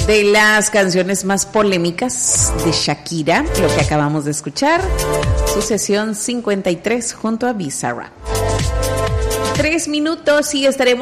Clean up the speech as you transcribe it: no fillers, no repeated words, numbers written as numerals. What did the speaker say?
de las canciones más polémicas de Shakira, lo que acabamos de escuchar, su sesión 53 junto a Bizarrap. 3 minutos y estaremos